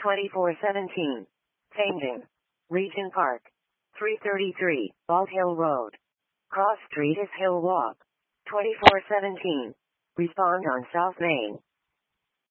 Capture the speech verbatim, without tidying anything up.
twenty-four seventeen. Changing. Regent Park. three thirty-three, Bald Hill Road. Cross Street is Hill Walk. twenty-four seventeen. Respond on South Main.